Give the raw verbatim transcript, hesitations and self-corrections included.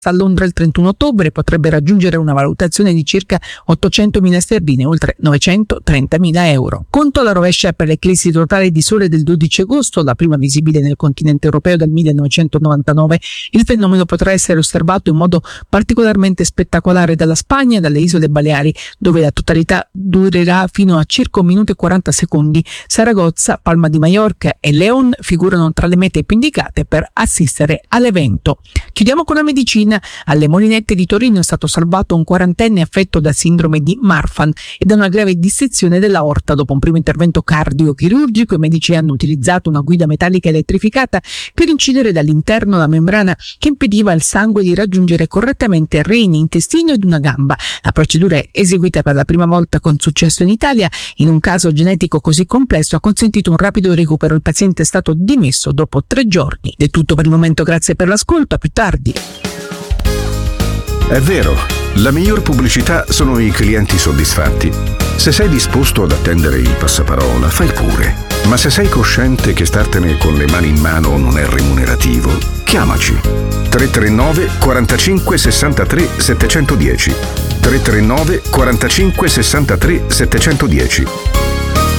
a Londra il trentuno ottobre potrebbe raggiungere una valutazione di circa ottocentomila sterline, oltre novecentotrentamila euro. Conto alla rovescia per l'eclissi totale di sole del dodici agosto, la prima visibile nel continente europeo dal millenovecentonovantanove. Il fenomeno potrà essere osservato in modo particolarmente spettacolare dalla Spagna e dalle isole Baleari, dove la totalità durerà fino a circa un minuto e quaranta secondi. Saragozza, Palma di Maiorca e León figurano tra le mete più indicate per assistere all'evento. Chiudiamo con la medicina. Alle Molinette di Torino è stato salvato un quarantenne affetto da sindrome di Marfan e da una grave dissezione dell'aorta. Dopo un primo intervento cardiochirurgico, i medici hanno utilizzato una guida metallica elettrificata per incidere dall'interno la membrana che impediva al sangue di raggiungere correttamente reni, intestino ed una gamba. La procedura è eseguita per la prima volta con successo in Italia. In un caso genetico così complesso ha consentito un rapido recupero. Il paziente è stato dimesso dopo tre giorni. È tutto per il momento, grazie per l'ascolto, a più tardi. È vero, la miglior pubblicità sono i clienti soddisfatti. Se sei disposto ad attendere il passaparola, fai pure. Ma se sei cosciente che startene con le mani in mano non è remunerativo, chiamaci. tre tre nove quarantacinque sessantatré settecentodieci tre tre nove quarantacinque sessantatré settecentodieci